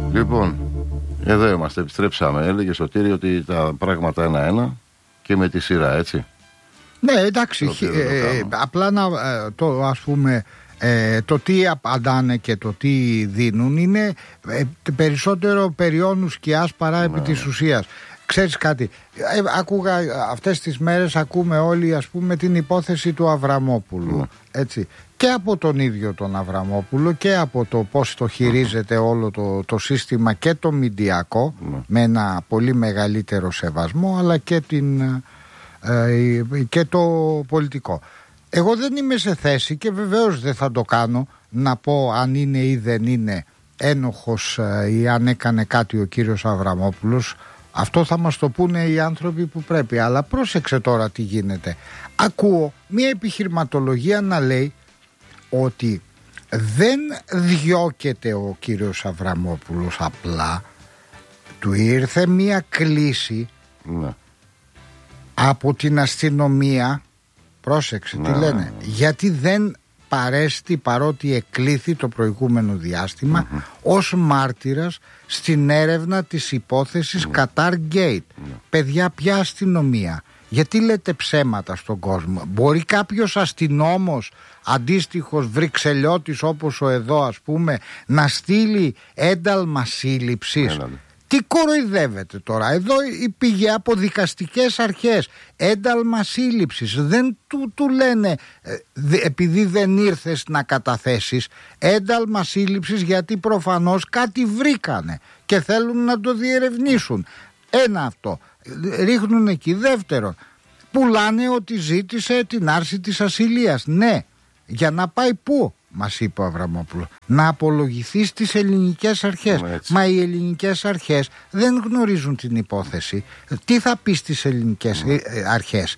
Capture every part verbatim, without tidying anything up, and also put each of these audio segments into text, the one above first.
Λοιπόν, εδώ είμαστε, επιστρέψαμε. Έλεγε Σωτήρη ότι τα πράγματα ένα-ένα και με τη σειρά, έτσι. Ναι, εντάξει, ε, ε, απλά να ε, το ας πούμε ε, το τι απαντάνε και το τι δίνουν είναι ε, περισσότερο περιώνου σκιάς παρά ναι, επί της ουσίας. Ξέρεις κάτι, ε, άκουγα αυτές τις μέρες, ακούμε όλοι ας πούμε την υπόθεση του Αβραμόπουλου, ναι. έτσι, και από τον ίδιο τον Αβραμόπουλο και από το πώς το χειρίζεται όλο το, το σύστημα και το μηντιακό, ναι. με ένα πολύ μεγαλύτερο σεβασμό, αλλά και, την, ε, και το πολιτικό. Εγώ δεν είμαι σε θέση και βεβαίως δεν θα το κάνω να πω αν είναι ή δεν είναι ένοχος ε, ή αν έκανε κάτι ο κύριος Αβραμόπουλος. Αυτό θα μας το πούνε οι άνθρωποι που πρέπει. Αλλά πρόσεξε τώρα τι γίνεται. Ακούω μια επιχειρηματολογία να λέει ότι δεν διώκεται ο κύριος Αβραμόπουλος απλά. Του ήρθε μια κλίση ναι. από την αστυνομία. Πρόσεξε ναι. τι λένε. Γιατί δεν παρέστη παρότι εκλήθη το προηγούμενο διάστημα mm-hmm. ως μάρτυρας στην έρευνα της υπόθεσης mm-hmm. Qatar Gate. Mm-hmm. Παιδιά, ποια αστυνομία? Γιατί λέτε ψέματα στον κόσμο? Μπορεί κάποιος αστυνόμος αντίστοιχος βρυξελιώτης όπως ο εδώ ας πούμε να στείλει ένταλμα σύλληψης? Mm-hmm. Τι κοροϊδεύετε τώρα? Εδώ πήγε από δικαστικές αρχές ένταλμα σύλληψης. Δεν του, του λένε ε, επειδή δεν ήρθες να καταθέσεις ένταλμα σύλληψης, γιατί προφανώς κάτι βρήκανε και θέλουν να το διερευνήσουν. Ένα αυτό. Ρίχνουν εκεί. Δεύτερον, πουλάνε ότι ζήτησε την άρση της ασυλίας. Ναι, για να πάει πού? Μας είπε ο Αβραμόπουλο, να απολογηθεί στις ελληνικές αρχές. Μα οι ελληνικές αρχές δεν γνωρίζουν την υπόθεση. Τι θα πει στις ελληνικές mm. αρχές?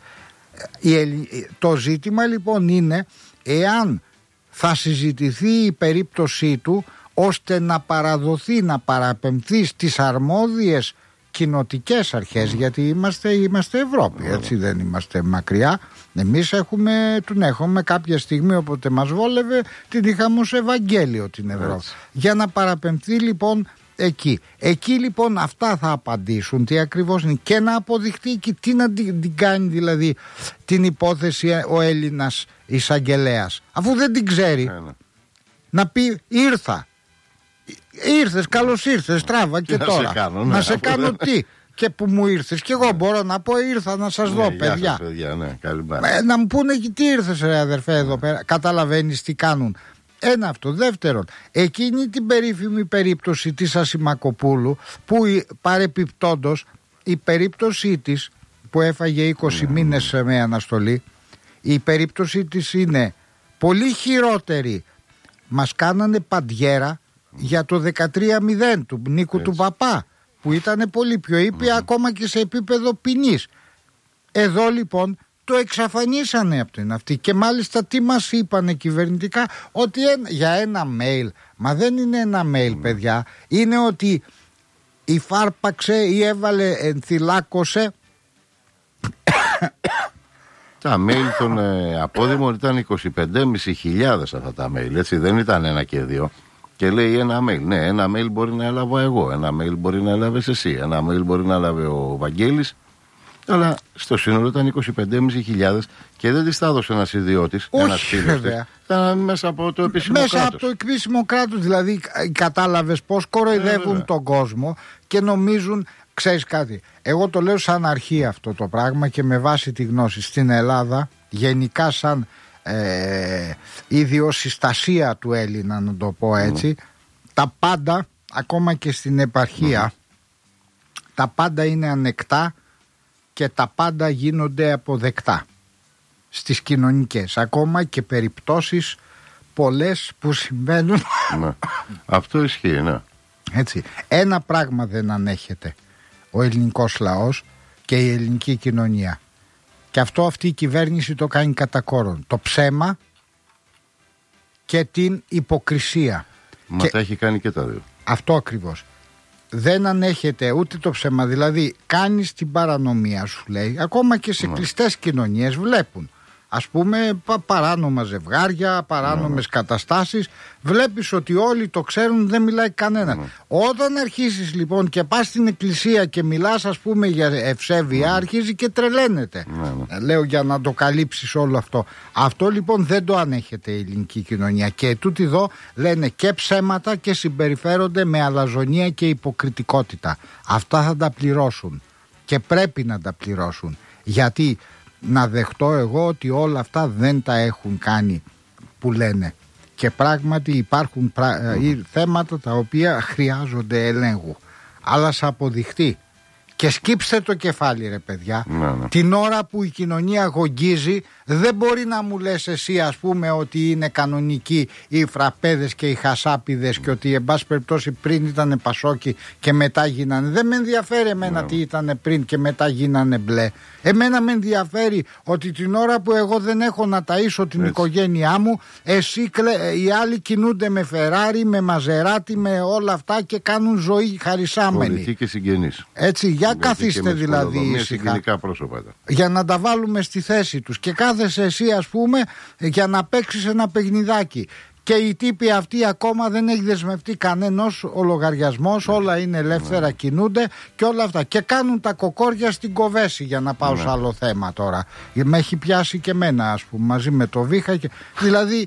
Το ζήτημα λοιπόν είναι εάν θα συζητηθεί η περίπτωσή του ώστε να παραδοθεί, να παραπεμφθεί στις αρμόδιες κοινοτικές αρχές, mm. γιατί είμαστε, είμαστε Ευρώπη, mm. έτσι, δεν είμαστε μακριά. Εμείς έχουμε, τον έχουμε κάποια στιγμή όποτε μας βόλευε, την είχαμε ως Ευαγγέλιο την Ευρώπη. Mm. Για να παραπεμφθεί λοιπόν εκεί. Εκεί λοιπόν αυτά θα απαντήσουν τι ακριβώς είναι και να αποδειχτεί και τι να την, την κάνει δηλαδή την υπόθεση ο Έλληνας εισαγγελέας, αφού δεν την ξέρει. Mm. Να πει ήρθα. Ήρθες, καλώς ήρθες, τράβα και, και τώρα. Να σε κάνω, ναι, να σε κάνω τι? Και που μου ήρθες. Και εγώ μπορώ να πω ήρθα να σας ναι, δω, παιδιά. Σας, παιδιά ναι, ε, να μου πούνε και τι ήρθες, ρε αδερφέ, εδώ πέρα. Καταλαβαίνεις τι κάνουν? Ένα αυτό. Δεύτερον, εκείνη την περίφημη περίπτωση της Ασημακοπούλου, που παρεπιπτόντος η περίπτωσή της που έφαγε είκοσι ναι, μήνες ναι. με αναστολή, η περίπτωσή της είναι πολύ χειρότερη. Μας κάνανε παντιέρα για το δεκατρία μηδέν του Νίκου Έτσι. του Παπά, που ήταν πολύ πιο ήπια mm-hmm. ακόμα και σε επίπεδο ποινής. Εδώ λοιπόν το εξαφανίσανε από την αυτή. Και μάλιστα τι μας είπανε κυβερνητικά? Ότι ένα, για ένα mail. Μα δεν είναι ένα mail, mm. παιδιά. Είναι ότι υφάρπαξε ή έβαλε, ενθυλάκωσε. Τα mail των ε, απόδημων ήταν είκοσι πέντε χιλιάδες πεντακόσιες αυτά τα mail, έτσι, δεν ήταν ένα και δύο. Και λέει ένα mail. Ναι, ένα mail μπορεί να έλαβα εγώ, ένα mail μπορεί να έλαβες εσύ, ένα mail μπορεί να έλαβε ο Βαγγέλης. Αλλά στο σύνολο ήταν είκοσι πέντε χιλιάδες και δεν τις τα έδωσε ένας ιδιώτης, ένας φίλος της. Ήταν μέσα από το επίσημο μέσα κράτος. Μέσα από το επίσημο κράτος, δηλαδή κατάλαβες πώς κοροϊδεύουν ε, τον κόσμο και νομίζουν, ξέρεις κάτι, εγώ το λέω σαν αρχή αυτό το πράγμα και με βάση τη γνώση στην Ελλάδα, γενικά σαν ε, ιδιοσυστασία του Έλληνα, να το πω έτσι, mm. τα πάντα, ακόμα και στην επαρχία, mm. τα πάντα είναι ανεκτά και τα πάντα γίνονται αποδεκτά στις κοινωνικές, ακόμα και περιπτώσεις πολλές που συμβαίνουν. Ναι. Αυτό ισχύει, ναι. Έτσι. Ένα πράγμα δεν ανέχεται ο ελληνικός λαός και η ελληνική κοινωνία, και αυτό αυτή η κυβέρνηση το κάνει κατά κόρον: το ψέμα και την υποκρισία. Μα και τα έχει κάνει και τα δύο. Αυτό ακριβώς. Δεν ανέχεται ούτε το ψέμα, δηλαδή κάνεις την παρανομία σου, λέει, ακόμα και σε ναι. κλειστές κοινωνίες βλέπουν. ας πούμε πα, παράνομα ζευγάρια, παράνομες ναι. καταστάσεις. Βλέπεις ότι όλοι το ξέρουν, δεν μιλάει κανένας. Ναι. Όταν αρχίσεις λοιπόν και πας στην εκκλησία και μιλάς ας πούμε για ευσέβεια, ναι. αρχίζει και τρελαίνεται. Ναι. Λέω για να το καλύψεις όλο αυτό. Αυτό λοιπόν δεν το ανέχεται η ελληνική κοινωνία. Και τούτοι εδώ λένε και ψέματα και συμπεριφέρονται με αλαζονία και υποκριτικότητα. Αυτά θα τα πληρώσουν. Και πρέπει να τα πληρώσουν. Γιατί να δεχτώ εγώ ότι όλα αυτά δεν τα έχουν κάνει που λένε. Και πράγματι υπάρχουν πρα... mm. θέματα τα οποία χρειάζονται ελέγχου. Αλλά θα αποδειχτεί. Και σκύψτε το κεφάλι ρε παιδιά. Ναι, ναι. Την ώρα που η κοινωνία γογγίζει, δεν μπορεί να μου λες εσύ ας πούμε ότι είναι κανονικοί οι φραπέδες και οι χασάπιδες και ότι εν πάση περιπτώσει πριν ήταν πασόκι και μετά γίνανε. Δεν με ενδιαφέρει εμένα ναι. τι ήταν πριν και μετά γίνανε μπλε. Εμένα με ενδιαφέρει ότι την ώρα που εγώ δεν έχω να ταΐσω την Έτσι. οικογένειά μου, εσύ οι άλλοι κινούνται με Φεράρι, με Μαζεράτι, με όλα αυτά και κάνουν ζωή χαρισάμενη. Πολιτικοί και συγγενείς. Έτσι, για καθίστε δηλαδή ήσυχα, για να τα βάλουμε στη θέση τους. Και κάθεσαι εσύ ας πούμε για να παίξεις ένα παιχνιδάκι. Και οι τύποι αυτοί ακόμα δεν έχει δεσμευτεί κανένας ο λογαριασμός, όλα είναι ελεύθερα, ναι. κινούνται και όλα αυτά. Και κάνουν τα κοκόρια στην Κοβέση, για να πάω ναι. σε άλλο θέμα τώρα. Με έχει πιάσει και εμένα ας πούμε μαζί με το Βίχα. Και... Δηλαδή,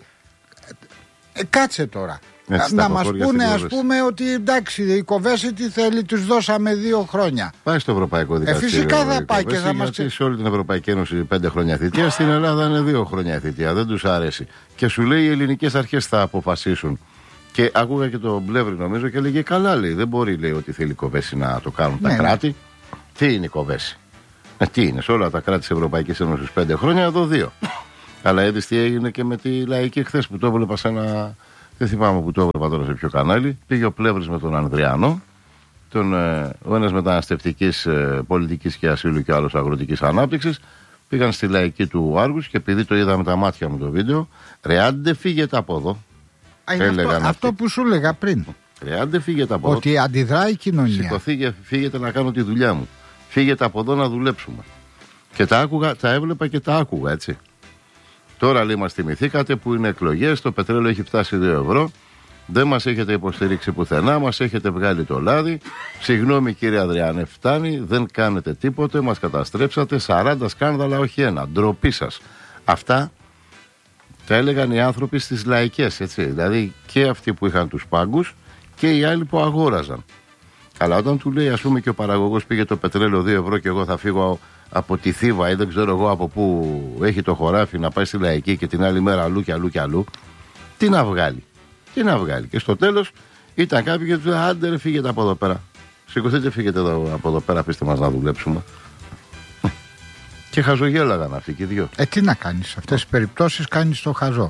ε, κάτσε τώρα. Έτσι, να μας πούνε ας πούμε ότι εντάξει η Κοβέση τι θέλει, τους δώσαμε δύο χρόνια. Πάει στο Ευρωπαϊκό Δικαστήριο. Ε, φυσικά θα πάει και θα μας... Γιατί σε όλη την Ευρωπαϊκή Ένωση πέντε χρόνια θητεία, στην Ελλάδα είναι δύο χρόνια θητεία, δεν τους αρέσει. Και σου λέει οι ελληνικές αρχές θα αποφασίσουν. Και άκουγα και τον Πλεύρη νομίζω και έλεγε καλά λέει, δεν μπορεί λέει ότι θέλει η Κοβέση να το κάνουν ναι, τα κράτη. Ναι. Τι είναι η Κοβέση? Ε, τι είναι, σε όλα τα κράτη της Ευρωπαϊκής Ένωσης πέντε χρόνια, εδώ δύο. Αλλά είδες τι έγινε και με τη Λαϊκή χθες που το έβλεπα σε ένα... Δεν θυμάμαι που το έβλεπα τώρα σε ποιο κανάλι. Πήγε ο Πλεύρης με τον Ανδριανό, τον, ε, ο ένας μεταναστευτικής ε, πολιτικής και ασύλου και ο άλλος αγροτικής ανάπτυξης. Πήγαν στη Λαϊκή του Άργους και επειδή το είδα με τα μάτια μου το βίντεο, ρε άντε φύγετε από εδώ. Αυτό, αυτό που σου έλεγα πριν. Ρε άντε φύγετε από εδώ. Ότι αντιδράει η κοινωνία. Σηκωθείτε, φύγετε να κάνω τη δουλειά μου. Φύγετε από εδώ να δουλέψουμε. Και τα άκουγα, τα έβλεπα και τα άκουγα έτσι. Τώρα λέει μας θυμηθήκατε που είναι εκλογές, το πετρέλαιο έχει φτάσει δύο ευρώ, δεν μας έχετε υποστηρίξει πουθενά, μας έχετε βγάλει το λάδι, συγγνώμη κύριε Ανδριάνε φτάνει, δεν κάνετε τίποτε, μας καταστρέψατε, σαράντα σκάνδαλα όχι ένα, ντροπή σας. Αυτά τα έλεγαν οι άνθρωποι στις λαϊκές, έτσι, δηλαδή και αυτοί που είχαν τους πάγκους και οι άλλοι που αγόραζαν. Αλλά όταν του λέει ας πούμε και ο παραγωγός πήγε το πετρέλαιο δύο ευρώ και εγώ θα φύγω από τη Θήβα ή δεν ξέρω εγώ από πού έχει το χωράφι να πάει στη Λαϊκή και την άλλη μέρα αλλού και αλλού και αλλού, τι να βγάλει, τι να βγάλει. Και στο τέλος ήταν κάποιοι και του λέγανε άντε ρε φύγετε από εδώ πέρα, σηκωθείτε φύγετε εδώ, από εδώ πέρα, πείστε μας να δουλέψουμε. Και χαζογέλαγαν αυτοί και οι δυο. Ε τι να κάνεις, σε αυτές τις περιπτώσεις κάνεις το χαζό.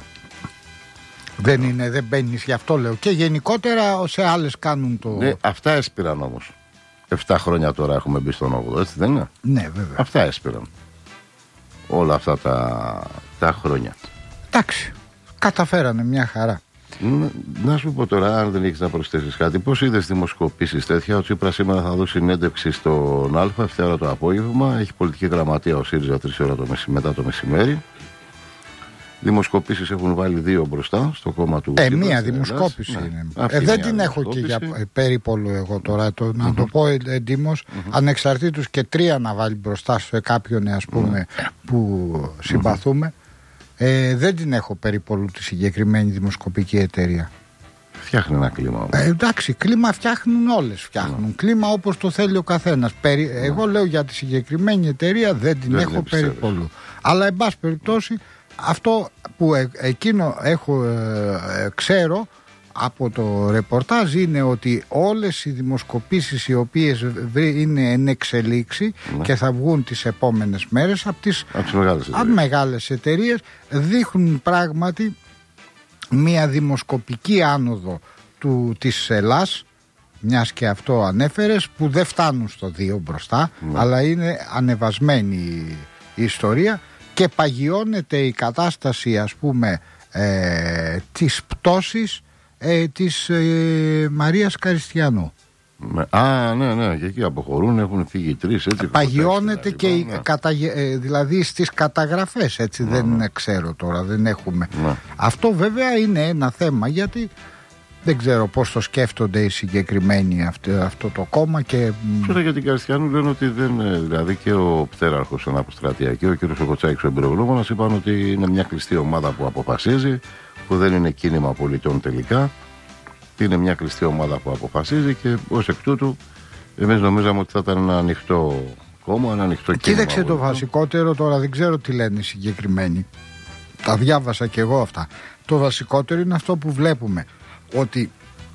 Δεν είναι, δεν μπαίνεις, γι' αυτό λέω. Και γενικότερα σε άλλες κάνουν το... Ναι, αυτά έσπηραν όμως. Εφτά χρόνια τώρα έχουμε μπει στον όγδοο, έτσι δεν είναι? Ναι, βέβαια. Αυτά έσπηραν. Όλα αυτά τα, τα χρόνια. Εντάξει, καταφέρανε μια χαρά. Να, να σου πω τώρα, αν δεν έχεις να προσθέσεις κάτι, πώς είδες δημοσκοπήσεις τέτοια? Ο Τσίπρας σήμερα θα δώσει συνέντευξη στον Α, επτά ώρα το απόγευμα. Έχει πολιτική γραμματεία ο ΣΥΡΙΖΑ τρεις ώρα το μεση, μετά το μεσημέρι. Δημοσκοπήσεις έχουν βάλει δύο μπροστά στο κόμμα του. Ε, μία δημοσκόπηση ναι. είναι. Ε, δεν την έχω και για περίπολο εγώ τώρα. Το, να mm-hmm. το πω εντύμως, mm-hmm. ανεξαρτήτως και τρία να βάλει μπροστά σε κάποιον ας πούμε mm-hmm. που συμπαθούμε. Mm-hmm. Ε, δεν την έχω περίπολο τη συγκεκριμένη δημοσκοπική εταιρεία. Φτιάχνει ένα κλίμα. Ε, εντάξει, κλίμα φτιάχνουν όλες. Φτιάχνουν mm. κλίμα όπως το θέλει ο καθένας. Περι... Mm. Εγώ λέω για τη συγκεκριμένη εταιρεία δεν την δεν έχω περίπολο. Αλλά εν πάση περιπτώσει. Αυτό που ε, εκείνο έχω ε, ξέρω από το ρεπορτάζ είναι ότι όλες οι δημοσκοπήσεις οι οποίες είναι εν εξελίξη ναι. και θα βγουν τις επόμενες μέρες από τις, από τις μεγάλες, από μεγάλες εταιρείες δείχνουν πράγματι μια δημοσκοπική άνοδο του, της Ελλάς, μιας και αυτό ανέφερες, που δεν φτάνουν στο δύο μπροστά ναι. αλλά είναι ανεβασμένη η ιστορία. Και παγιώνεται η κατάσταση ας πούμε ε, της πτώσης ε, της ε, Μαρίας Καριστιανού. Με, α, ναι, ναι, και εκεί αποχωρούν, έχουν φύγει τρεις. Παγιώνεται και η, ναι. κατα, δηλαδή στις καταγραφές, έτσι, ναι, δεν ναι. ξέρω τώρα, δεν έχουμε. Ναι. Αυτό βέβαια είναι ένα θέμα, γιατί δεν ξέρω πώς το σκέφτονται οι συγκεκριμένοι αυτό, αυτό το κόμμα. Και... Τώρα για την Καριστιανού λένε ότι δεν, δηλαδή και ο πτέραρχος αναποστρατεία και ο κ. Κοτσάκης ο εμπειρογνώμονας είπαν ότι είναι μια κλειστή ομάδα που αποφασίζει, που δεν είναι κίνημα πολιτών τελικά. Είναι μια κλειστή ομάδα που αποφασίζει και ως εκ τούτου εμείς νομίζαμε ότι θα ήταν ένα ανοιχτό κόμμα, ένα ανοιχτό κίνημα. Κοίταξε το βασικότερο τώρα, δεν ξέρω τι λένε οι συγκεκριμένοι. Τα διάβασα και εγώ αυτά. Το βασικότερο είναι αυτό που βλέπουμε, ότι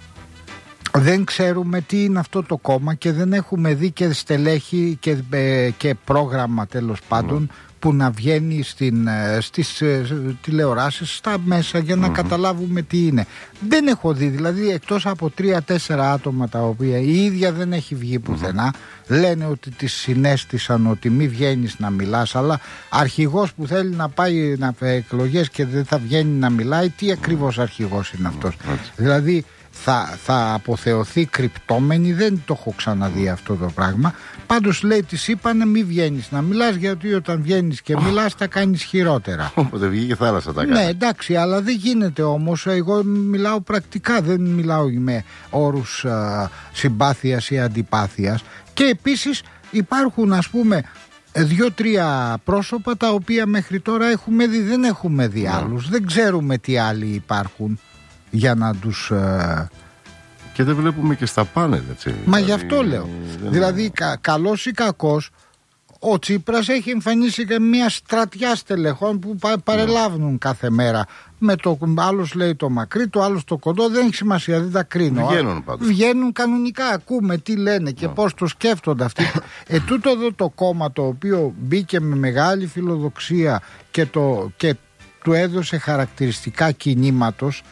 δεν ξέρουμε τι είναι αυτό το κόμμα και δεν έχουμε δει και στελέχη και, ε, και πρόγραμμα τέλος πάντων mm. που να βγαίνει στην, στις ε, τηλεοράσεις, στα μέσα για να mm-hmm. καταλάβουμε τι είναι. Δεν έχω δει, δηλαδή εκτός από τρία-τέσσερα άτομα τα οποία η ίδια δεν έχει βγει πουθενά, mm-hmm. λένε ότι τις συνέστησαν ότι μη βγαίνεις να μιλάς, αλλά αρχηγός που θέλει να πάει να εκλογές και δεν θα βγαίνει να μιλάει, τι ακριβώς αρχηγός είναι αυτός? Mm-hmm. Δηλαδή θα, θα αποθεωθεί κρυπτόμενη, δεν το έχω ξαναδεί αυτό το πράγμα. Πάντως λέει, της είπανε μη βγαίνεις να μιλάς, γιατί όταν βγαίνεις και μιλάς τα κάνεις χειρότερα. Όποτε βγει και θάλασσα τα κάνει. Ναι, εντάξει, αλλά δεν γίνεται όμως. Εγώ μιλάω πρακτικά, δεν μιλάω με όρους α, συμπάθειας ή αντιπάθειας. Και επίσης υπάρχουν, ας πούμε, δύο-τρία πρόσωπα τα οποία μέχρι τώρα έχουμε δει, δεν έχουμε δει άλλους. Δεν ξέρουμε τι άλλοι υπάρχουν για να τους... Α, και δεν βλέπουμε και στα πάνελ, έτσι. Μα δηλαδή, γι' αυτό λέω. Δεν... Δηλαδή, κα, καλός ή κακός, ο Τσίπρας έχει εμφανίσει και μια στρατιά στελεχών που πα, παρελάβουν κάθε μέρα. Με το άλλος λέει το μακρύ, το άλλος το κοντό, δεν έχει σημασία, δεν τα κρίνω. Βγαίνουν πάντως. Βγαίνουν κανονικά, ακούμε τι λένε και πώς το σκέφτονται αυτοί. ε, τούτο εδώ το κόμμα το οποίο μπήκε με μεγάλη φιλοδοξία και, το, και του έδωσε χαρακτηριστικά κινήματος.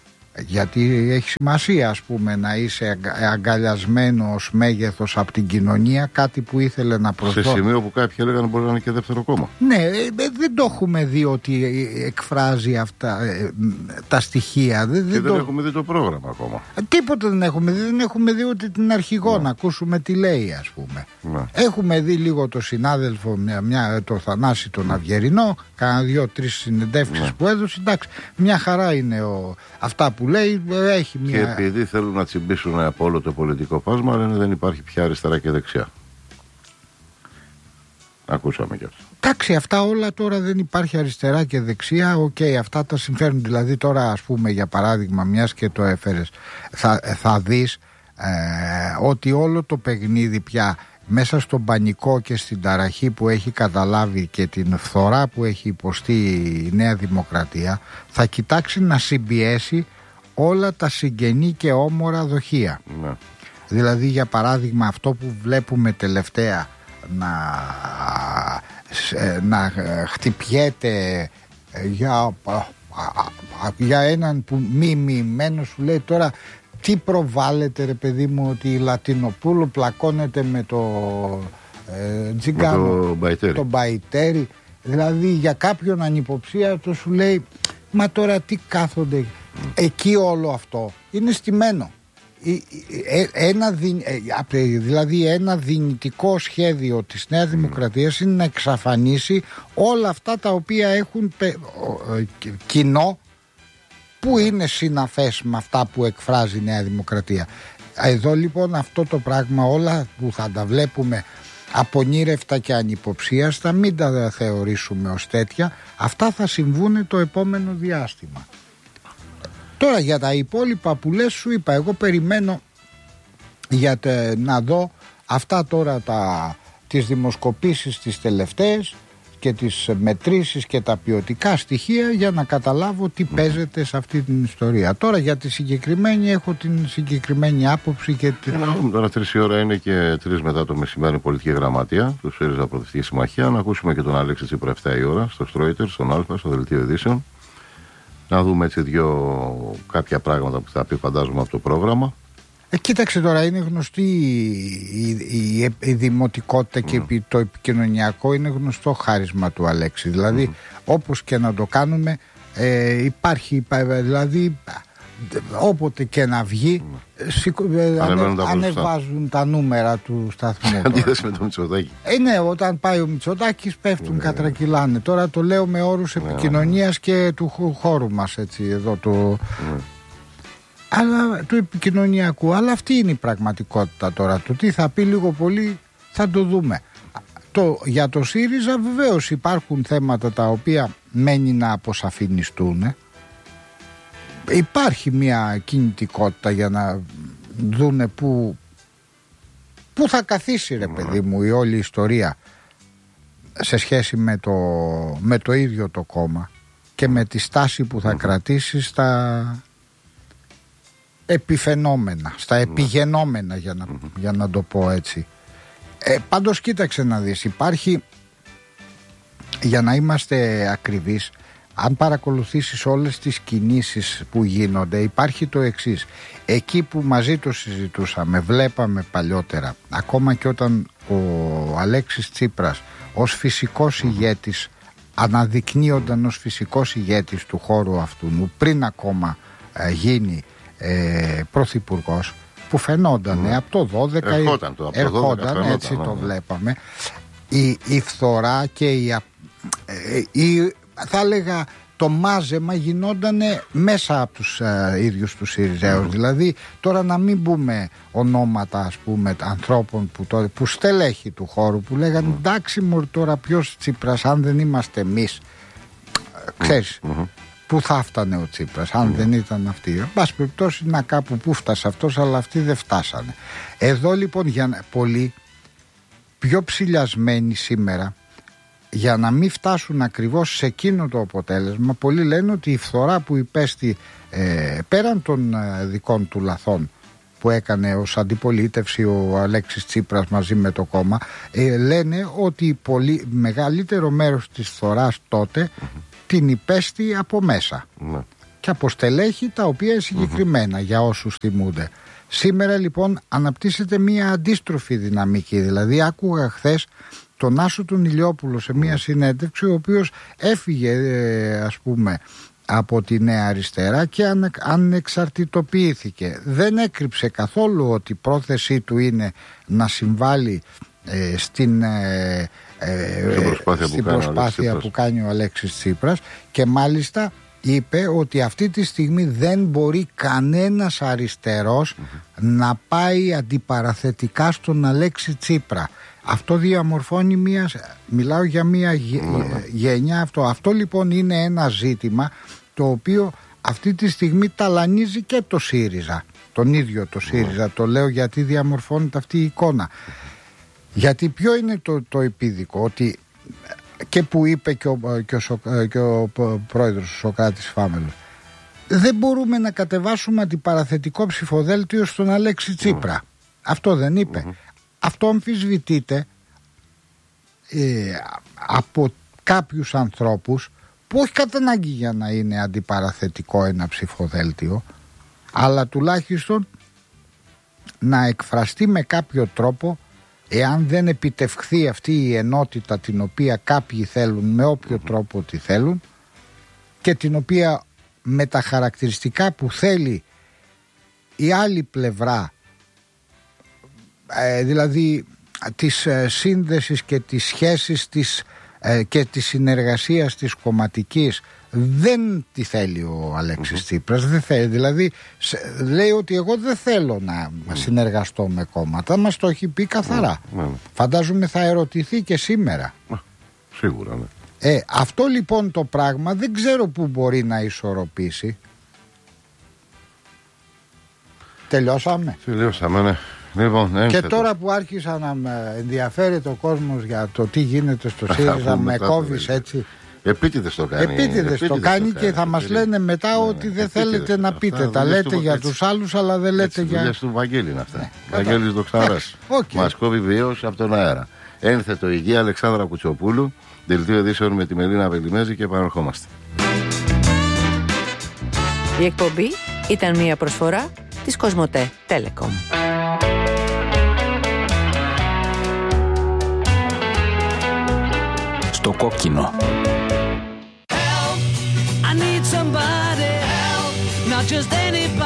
Γιατί έχει σημασία, ας πούμε, να είσαι αγκαλιασμένο ως μέγεθος από την κοινωνία, κάτι που ήθελε να προσδώσει. Σε σημείο που κάποιοι έλεγαν μπορεί να είναι και δεύτερο κόμμα. Ναι, δεν το έχουμε δει ότι εκφράζει αυτά τα στοιχεία. Και δεν, το... έχουμε δει το πρόγραμμα ακόμα. Τίποτα δεν έχουμε δει. Δεν έχουμε δει ούτε την αρχηγό, ναι. να ακούσουμε τι λέει, ας πούμε. Ναι. Έχουμε δει λίγο το συνάδελφο, μια, μια, το Θανάση τον ναι. Αυγερινό, κάνα δύο-τρεις συνεντεύξεις ναι. που έδωσε. Εντάξει, μια χαρά είναι ο... αυτά που λέει, έχει μια... Και επειδή θέλουν να τσιμπήσουν από όλο το πολιτικό φάσμα, λένε δεν υπάρχει πια αριστερά και δεξιά. Ακούσαμε κι αυτό. Εντάξει, αυτά όλα τώρα δεν υπάρχει αριστερά και δεξιά. Οκ, okay, αυτά τα συμφέρουν. Δηλαδή τώρα, ας πούμε, για παράδειγμα, μιας και το έφερες, θα, θα δεις ε, ότι όλο το παιχνίδι πια μέσα στον πανικό και στην ταραχή που έχει καταλάβει και την φθορά που έχει υποστεί η Νέα Δημοκρατία, θα κοιτάξει να συμπιέσει όλα τα συγγενή και όμορα δοχεία. Ναι. Δηλαδή, για παράδειγμα, αυτό που βλέπουμε τελευταία να, να χτυπιέται για, για έναν που μη μοιημένο σου λέει τώρα τι προβάλλεται ρε παιδί μου, ότι η Λατινοπούλου πλακώνεται με το ε, Τζιγκάνο, το, το Μπαϊτέρι. Δηλαδή για κάποιον ανυποψίατο σου λέει μα τώρα τι κάθονται εκεί, όλο αυτό είναι στημένο. Ένα, δηλαδή ένα δυνητικό σχέδιο της Νέας Δημοκρατίας είναι να εξαφανίσει όλα αυτά τα οποία έχουν κοινό, που είναι συναφές με αυτά που εκφράζει η Νέα Δημοκρατία. Εδώ λοιπόν αυτό το πράγμα, όλα που θα τα βλέπουμε απονήρευτα και ανυποψίαστα, μην τα θεωρήσουμε ως τέτοια. Αυτά θα συμβούν το επόμενο διάστημα. Τώρα για τα υπόλοιπα που λες, σου είπα, εγώ περιμένω για τε, να δω αυτά τώρα τα, τις δημοσκοπήσεις τις τελευταίες και τις μετρήσεις και τα ποιοτικά στοιχεία για να καταλάβω τι παίζεται σε αυτή την ιστορία. Τώρα για τη συγκεκριμένη έχω την συγκεκριμένη άποψη και... Ε, να δούμε τώρα, τρεις η ώρα είναι και τρεις μετά το μεσημέρι πολιτική γραμματεία του ΣΥΡΙΖΑ Προοδευτική Συμμαχία. Να ακούσουμε και τον Αλέξη Τσίπρα επτά η ώρα στο Στρόιτερ, στον Α, στο Δελτίο Ειδήσεων. Να δούμε έτσι δυο κάποια πράγματα που θα πει φαντάζομαι από το πρόγραμμα. Ε, κοίταξε τώρα, είναι γνωστή η, η, η, η δημοτικότητα mm. και το επικοινωνιακό είναι γνωστό χάρισμα του Αλέξη. Δηλαδή mm. όπως και να το κάνουμε ε, υπάρχει, δηλαδή όποτε και να βγει σηκω, ανε, τα ανεβάζουν τα νούμερα του σταθμού. Αντίθεση με το Μητσοτάκη. Ε, ναι, όταν πάει ο Μητσοτάκης πέφτουν, ναι, κατρακυλάνε. Τώρα το λέω με όρους, ναι, επικοινωνίας και του χώρου μας, έτσι, εδώ το... Ναι. Αλλά του επικοινωνιακού. Αλλά αυτή είναι η πραγματικότητα τώρα. Το τι θα πει λίγο πολύ θα το δούμε. Το, για το ΣΥΡΙΖΑ βεβαίως υπάρχουν θέματα τα οποία μένει να αποσαφινιστούν. Υπάρχει μια κινητικότητα για να δούνε που, που θα καθίσει, ρε παιδί μου, η όλη ιστορία σε σχέση με το, με το ίδιο το κόμμα και με τη στάση που θα κρατήσει στα επιφαινόμενα, στα επιγενόμενα, για να, για να το πω έτσι. Ε, πάντως κοίταξε να δεις, υπάρχει, για να είμαστε ακριβείς, αν παρακολουθήσεις όλες τις κινήσεις που γίνονται, υπάρχει το εξής. Εκεί που μαζί το συζητούσαμε, βλέπαμε παλιότερα, ακόμα και όταν ο Αλέξης Τσίπρας ως φυσικός ηγέτης αναδεικνύονταν ως φυσικός ηγέτης του χώρου αυτού, πριν ακόμα ε, γίνει ε, πρωθυπουργός, που φαινόταν mm. από το δώδεκα, ερχόταν, το, από ερχόταν, το δώδεκα, φαινόταν, έτσι ναι, το ναι. βλέπαμε, η, η φθορά και η, η, θα έλεγα το μάζεμα γινόταν μέσα από τους ε, ίδιους τους ΣΥΡΙΖΑΙΟΥΣ. Mm. Δηλαδή τώρα να μην πούμε ονόματα, ας πούμε, ανθρώπων που, το, που στελέχη του χώρου που λέγανε mm. εντάξει μου τώρα ποιος Τσίπρας, αν δεν είμαστε εμείς, ξέρεις mm. πού θα φτάνε ο Τσίπρας αν mm. δεν ήταν αυτοί. Εν πάση περιπτώσει να κάπου που φτάσε αυτός, αλλά αυτοί δεν φτάσανε. Εδώ λοιπόν για πολλοί πιο ψηλιασμένοι σήμερα, για να μην φτάσουν ακριβώς σε εκείνο το αποτέλεσμα, πολλοί λένε ότι η φθορά που υπέστη ε, πέραν των ε, δικών του λαθών που έκανε ως αντιπολίτευση ο Αλέξης Τσίπρας μαζί με το κόμμα, ε, λένε ότι πολύ μεγαλύτερο μέρος της φθοράς τότε mm-hmm. την υπέστη από μέσα mm-hmm. και από στελέχη τα οποία συγκεκριμένα mm-hmm. για όσους θυμούνται. Σήμερα λοιπόν αναπτύσσεται μια αντίστροφη δυναμική. Δηλαδή άκουγα χθες τον Άσο τον Ηλιόπουλο σε μια συνέντευξη, ο οποίος έφυγε ε, ας πούμε από τη Νέα Αριστερά και ανε, ανεξαρτητοποιήθηκε. Δεν έκρυψε καθόλου ότι η πρόθεσή του είναι να συμβάλλει ε, στην, ε, ε, στην προσπάθεια, στην που, προσπάθεια κάνει που κάνει ο Αλέξης Τσίπρας, και μάλιστα είπε ότι αυτή τη στιγμή δεν μπορεί κανένας αριστερός mm-hmm. να πάει αντιπαραθετικά στον Αλέξη Τσίπρα. Αυτό διαμορφώνει μια, μιλάω για μια γε, mm-hmm. γενιά αυτό. Αυτό λοιπόν είναι ένα ζήτημα το οποίο αυτή τη στιγμή ταλανίζει και το ΣΥΡΙΖΑ. Τον ίδιο το ΣΥΡΙΖΑ. Mm-hmm. Το λέω γιατί διαμορφώνεται αυτή η εικόνα. Mm-hmm. Γιατί ποιο είναι το, το επίδικο, ότι και που είπε και ο, και ο, και ο πρόεδρος ο Σωκράτης Φάμελος, δεν μπορούμε να κατεβάσουμε αντιπαραθετικό ψηφοδέλτιο στον Αλέξη Τσίπρα. Mm. Αυτό δεν είπε. Mm-hmm. Αυτό αμφισβητείται ε, από κάποιους ανθρώπους που όχι κατά ανάγκη για να είναι αντιπαραθετικό ένα ψηφοδέλτιο, αλλά τουλάχιστον να εκφραστεί με κάποιο τρόπο, εάν δεν επιτευχθεί αυτή η ενότητα την οποία κάποιοι θέλουν με όποιο τρόπο τη θέλουν και την οποία με τα χαρακτηριστικά που θέλει η άλλη πλευρά, ε, δηλαδή της ε, σύνδεσης και της σχέσης της, ε, και της συνεργασίας της κομματικής, δεν τη θέλει ο Αλέξης mm-hmm. Τσίπρας, δεν θέλει. Δηλαδή σε, λέει ότι εγώ δεν θέλω να mm-hmm. συνεργαστώ με κόμματα. Μας το έχει πει καθαρά. Mm-hmm. Φαντάζομαι θα ερωτηθεί και σήμερα. Mm-hmm. Σίγουρα, ναι. Ε, αυτό λοιπόν το πράγμα δεν ξέρω πού μπορεί να ισορροπήσει. Τελειώσαμε. Τελειώσαμε, ναι. Λοιπόν, και τώρα που άρχισα να με ενδιαφέρεται ο κόσμος για το τι γίνεται στο ΣΥΡΙΖΑ, με κόβεις έτσι. Επίτηδες το κάνει. Επίτηδες το κάνει και θα μας λένε μετά ότι δεν θέλετε να πείτε. Τα λέτε για τους άλλους, αλλά δεν λέτε για... Δουλειές του Βαγγέλη είναι αυτά. Βαγγέλης Δοξαράς. Μας κόβει βιαίως από τον αέρα. Ένθετο υγεία Αλεξάνδρα Κουτσοπούλου. Δελτίο ειδήσεων με τη Μελίνα Βελιμέζη και επαναρχόμαστε. Η εκπομπή ήταν μια προσφορά της Κοσμοτέ Telecom. Στο κόκκινο. Help, I need somebody help, not just anybody.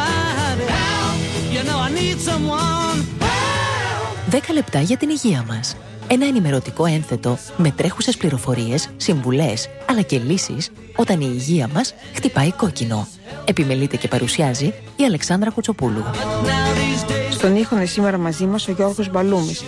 δέκα λεπτά για την υγεία μας. Ένα ενημερωτικό ένθετο με τρέχουσες πληροφορίες, συμβουλές, αλλά και λύσεις όταν η υγεία μας χτυπάει κόκκινο. Επιμελείται και παρουσιάζει η Αλεξάνδρα Κουτσοπούλου. Στον ήχο είναι σήμερα μαζί μας ο Γιώργος Μπαλούμης.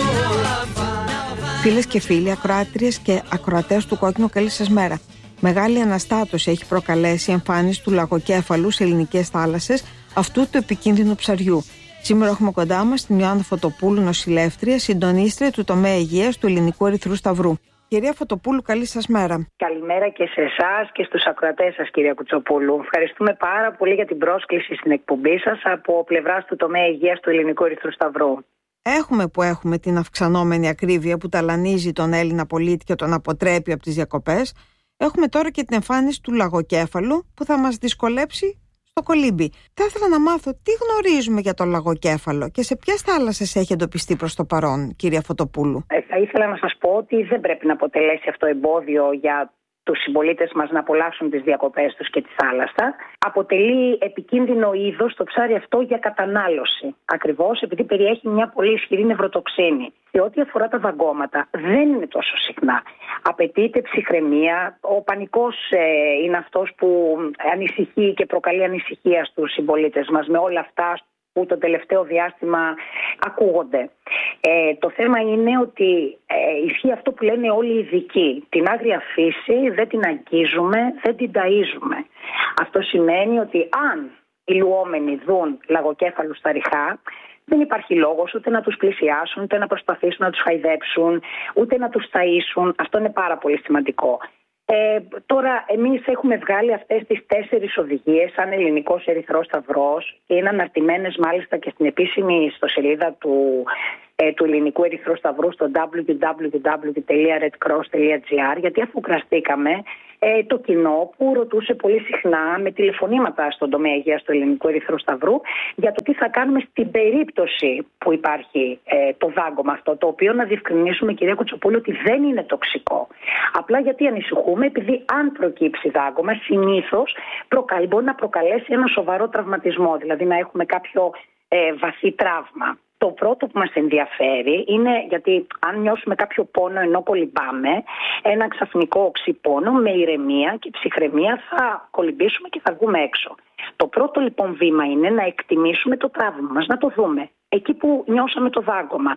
Φίλες και φίλοι, ακροάτριες και ακροατές του Κόκκινου, καλή σας μέρα. Μεγάλη αναστάτωση έχει προκαλέσει η εμφάνιση του λαγοκέφαλου σε ελληνικές θάλασσες, αυτού του επικίνδυνου ψαριού. Σήμερα έχουμε κοντά μας την Ιωάννα Φωτοπούλου, νοσηλεύτρια, συντονίστρια του τομέα υγείας του Ελληνικού Ερυθρού Σταυρού. Κυρία Φωτοπούλου, καλή σας μέρα. Καλημέρα και σε εσάς και στους ακροατές σας, κυρία Κουτσοπούλου. Ευχαριστούμε πάρα πολύ για την πρόσκληση στην εκπομπή σας από πλευράς του τομέα υγείας του Ελληνικού Ερυθρού Σταυρού. Έχουμε που έχουμε την αυξανόμενη ακρίβεια που ταλανίζει τον Έλληνα πολίτη και τον αποτρέπει από τις διακοπές. Έχουμε τώρα και την εμφάνιση του λαγοκέφαλου που θα μας δυσκολέψει στο κολύμπι. Θα ήθελα να μάθω τι γνωρίζουμε για το λαγοκέφαλο και σε ποιες θάλασσες έχει εντοπιστεί προς το παρόν, κυρία Φωτοπούλου. Ε, θα ήθελα να σας πω ότι δεν πρέπει να αποτελέσει αυτό εμπόδιο για τους συμπολίτες μας να απολαύσουν τις διακοπές τους και τη θάλασσα. Αποτελεί επικίνδυνο είδος το ψάρι αυτό για κατανάλωση. Ακριβώς επειδή περιέχει μια πολύ ισχυρή νευροτοξίνη. Σε ό,τι αφορά τα δαγκώματα, δεν είναι τόσο συχνά. Απαιτείται ψυχραιμία. Ο πανικός ε, είναι αυτός που ανησυχεί και προκαλεί ανησυχία στους συμπολίτες μας με όλα αυτά που το τελευταίο διάστημα ακούγονται. Ε, το θέμα είναι ότι ε, ισχύει αυτό που λένε όλοι οι ειδικοί. Την άγρια φύση δεν την αγγίζουμε, δεν την ταΐζουμε. Αυτό σημαίνει ότι αν οι λουόμενοι δουν λαγοκέφαλους στα ριχά, δεν υπάρχει λόγος ούτε να τους πλησιάσουν, ούτε να προσπαθήσουν να τους χαϊδέψουν, ούτε να τους ταΐσουν. Αυτό είναι πάρα πολύ σημαντικό. Ε, τώρα εμείς έχουμε βγάλει αυτές τις τέσσερις οδηγίες σαν Ελληνικός Ερυθρός Σταυρός και είναι αναρτημένες μάλιστα και στην επίσημη ιστοσελίδα του, ε, του Ελληνικού Ερυθρού Σταυρού στο double-u double-u double-u τελεία red cross τελεία g r, γιατί αφουγκραστήκαμε ε, το κοινό που ρωτούσε πολύ συχνά με τηλεφωνήματα στον τομέα υγείας του Ελληνικού Ερυθρού Σταυρού για το τι θα κάνουμε στην περίπτωση που υπάρχει ε, το δάγκωμα αυτό, το οποίο να διευκρινίσουμε, κυρία Κουτσοπούλου, ότι δεν είναι τοξικό. Απλά γιατί ανησυχούμε, επειδή αν προκύψει δάγκωμα, συνήθως προκαλεί, μπορεί να προκαλέσει ένα σοβαρό τραυματισμό, δηλαδή να έχουμε κάποιο ε, βαθύ τραύμα. Το πρώτο που μας ενδιαφέρει είναι, γιατί αν νιώσουμε κάποιο πόνο ενώ κολυμπάμε, ένα ξαφνικό οξυπόνο με ηρεμία και ψυχραιμία θα κολυμπήσουμε και θα βγούμε έξω. Το πρώτο λοιπόν βήμα είναι να εκτιμήσουμε το τραύμα μας, να το δούμε. Εκεί που νιώσαμε το δάγκωμα.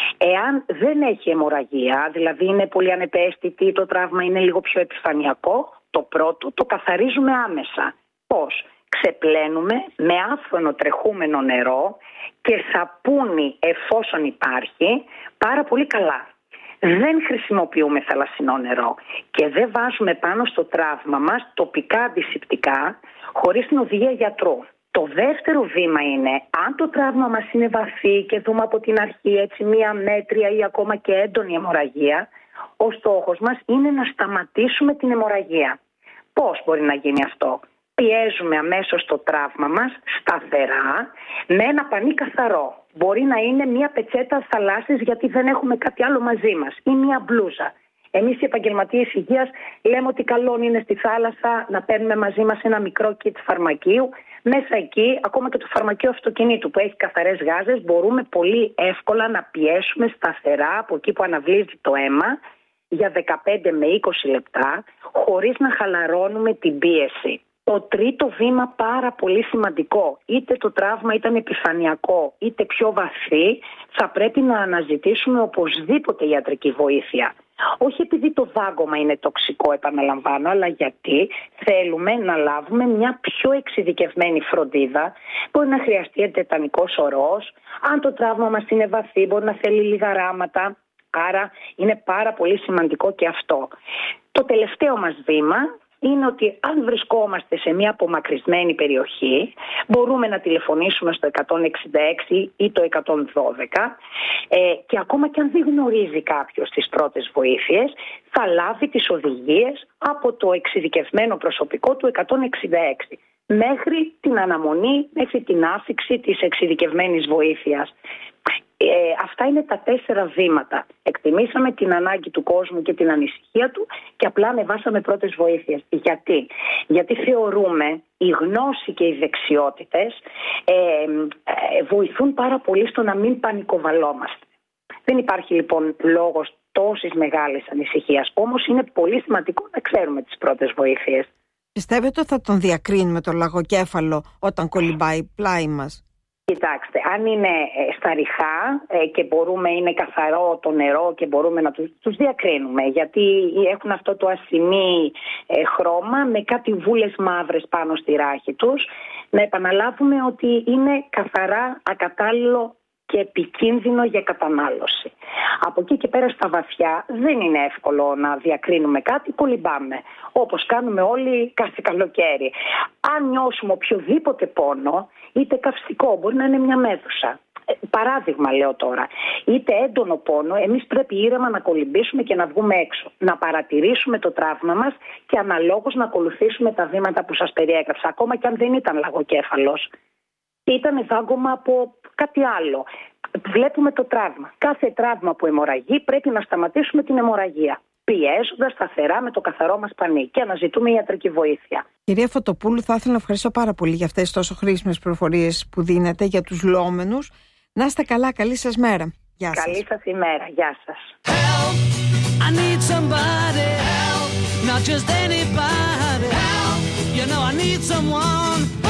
Εάν δεν έχει αιμορραγία, δηλαδή είναι πολύ ανεπαίσθητη, το τραύμα είναι λίγο πιο επιφανειακό, το πρώτο το καθαρίζουμε άμεσα. Πώς? Ξεπλένουμε με άφθονο τρεχούμενο νερό και σαπούνι εφόσον υπάρχει πάρα πολύ καλά. Δεν χρησιμοποιούμε θαλασσινό νερό και δεν βάζουμε πάνω στο τραύμα μας τοπικά αντισηπτικά χωρίς την οδηγία γιατρού. Το δεύτερο βήμα είναι, αν το τραύμα μας είναι βαθύ και δούμε από την αρχή έτσι μία μέτρια ή ακόμα και έντονη αιμορραγία, ο στόχος μας είναι να σταματήσουμε την αιμορραγία. Πώς μπορεί να γίνει αυτό? Πιέζουμε αμέσως το τραύμα μας σταθερά με ένα πανί καθαρό. Μπορεί να είναι μια πετσέτα θαλάσσης γιατί δεν έχουμε κάτι άλλο μαζί μας ή μια μπλούζα. Εμείς οι επαγγελματίες υγείας λέμε ότι καλό είναι στη θάλασσα να παίρνουμε μαζί μας ένα μικρό kit φαρμακείου. Μέσα εκεί, ακόμα και το φαρμακείο αυτοκινήτου που έχει καθαρές γάζες, μπορούμε πολύ εύκολα να πιέσουμε σταθερά από εκεί που αναβλύζει το αίμα για δεκαπέντε με είκοσι λεπτά χωρίς να χαλαρώνουμε την πίεση. Το τρίτο βήμα πάρα πολύ σημαντικό, είτε το τραύμα ήταν επιφανειακό είτε πιο βαθύ, θα πρέπει να αναζητήσουμε οπωσδήποτε ιατρική βοήθεια. Όχι επειδή το δάγκωμα είναι τοξικό, επαναλαμβάνω, αλλά γιατί θέλουμε να λάβουμε μια πιο εξειδικευμένη φροντίδα. Μπορεί να χρειαστεί εντετανικός ορός, αν το τραύμα μας είναι βαθύ μπορεί να θέλει λίγα ράματα, άρα είναι πάρα πολύ σημαντικό και αυτό. Το τελευταίο μας βήμα είναι ότι αν βρισκόμαστε σε μια απομακρυσμένη περιοχή, μπορούμε να τηλεφωνήσουμε στο εκατόν εξήντα έξι ή το εκατόν δώδεκα ε, και ακόμα και αν δεν γνωρίζει κάποιος τις πρώτες βοήθειες, θα λάβει τις οδηγίες από το εξειδικευμένο προσωπικό του εκατόν εξήντα έξι μέχρι την αναμονή, μέχρι την άφιξη της εξειδικευμένης βοήθειας. Ε, αυτά είναι τα τέσσερα βήματα. Εκτιμήσαμε την ανάγκη του κόσμου και την ανησυχία του και απλά ανεβάσαμε πρώτες βοήθειες. Γιατί? Γιατί θεωρούμε η γνώση και οι δεξιότητες ε, ε, βοηθούν πάρα πολύ στο να μην πανικοβαλόμαστε. Δεν υπάρχει λοιπόν λόγος τόσης μεγάλης ανησυχίας. Όμως είναι πολύ σημαντικό να ξέρουμε τις πρώτες βοήθειες. Πιστεύετε ότι θα τον διακρίνουμε το λαγοκέφαλο όταν κολυμπάει πλάι μας? Κοιτάξτε, αν είναι στα ριχά και μπορούμε, είναι καθαρό το νερό και μπορούμε να τους, τους διακρίνουμε, γιατί έχουν αυτό το ασημί χρώμα με κάτι βούλες μαύρες πάνω στη ράχη τους. Να επαναλάβουμε ότι είναι καθαρά ακατάλληλο και επικίνδυνο για κατανάλωση. Από εκεί και πέρα στα βαθιά δεν είναι εύκολο να διακρίνουμε κάτι, κολυμπάμε. Όπως κάνουμε όλοι κάθε καλοκαίρι. Αν νιώσουμε οποιοδήποτε πόνο, είτε καυστικό, μπορεί να είναι μια μέδουσα. Ε, παράδειγμα λέω τώρα, είτε έντονο πόνο, εμείς πρέπει ήρεμα να κολυμπήσουμε και να βγούμε έξω. Να παρατηρήσουμε το τραύμα μας και αναλόγως να ακολουθήσουμε τα βήματα που σας περιέγραψα. Ακόμα και αν δεν ήταν λαγοκέφαλος, ήταν δάγκωμα από κάτι άλλο. Βλέπουμε το τραύμα. Κάθε τραύμα που αιμορραγεί πρέπει να σταματήσουμε την αιμορραγία, πιέζοντας σταθερά με το καθαρό μας πανί και αναζητούμε ιατρική βοήθεια. Κυρία Φωτοπούλου, θα ήθελα να ευχαριστώ πάρα πολύ για αυτές τις τόσο χρήσιμες πληροφορίες που δίνετε για τους λόμενους. Να είστε καλά, καλή σας μέρα. Γεια σας. Καλή σας ημέρα. Γεια σας. Help, I need somebody help, not just anybody help, you know I need someone help.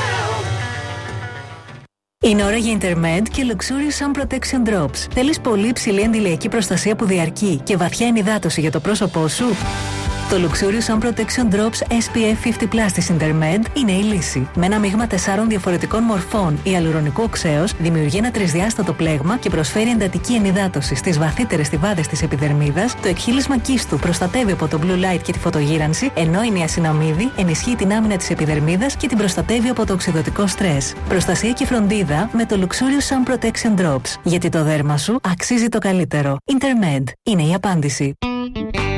Είναι ώρα για Intermed και Luxurious Sun Protection Drops. Θέλεις πολύ υψηλή αντιλιακή προστασία που διαρκεί και βαθιά ενυδάτωση για το πρόσωπό σου? Το Luxurious Sun Protection Drops ες πι εφ πενήντα πλας της Intermed είναι η λύση. Με ένα μείγμα τεσσάρων διαφορετικών μορφών ιαλουρονικού οξέως δημιουργεί ένα τρισδιάστατο πλέγμα και προσφέρει εντατική ενυδάτωση στις βαθύτερες στιβάδες της επιδερμίδας. Το εκχύλισμα κίστου προστατεύει από το blue light και τη φωτογύρανση, ενώ η νιασιναμίδη ενισχύει την άμυνα της επιδερμίδας και την προστατεύει από το οξυδωτικό στρες. Προστασία και φροντίδα με το Luxurious Sun Protection Drops. Γιατί το δέρμα σου αξίζει το καλύτερο. Intermed είναι η απάντηση.